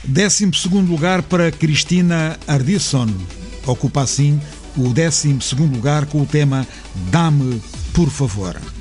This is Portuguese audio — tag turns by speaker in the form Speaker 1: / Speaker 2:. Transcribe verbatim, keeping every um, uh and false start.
Speaker 1: décimo segundo lugar para Cristina Ardisson. Ocupa assim o décimo segundo lugar com o tema Dá-me, por favor.